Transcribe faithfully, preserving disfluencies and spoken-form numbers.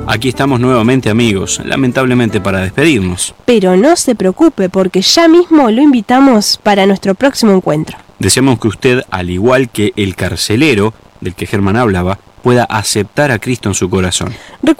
Aquí estamos nuevamente, amigos, lamentablemente para despedirnos. Pero no se preocupe, porque ya mismo lo invitamos para nuestro próximo encuentro. Deseamos que usted, al igual que el carcelero del que Germán hablaba, pueda aceptar a Cristo en su corazón.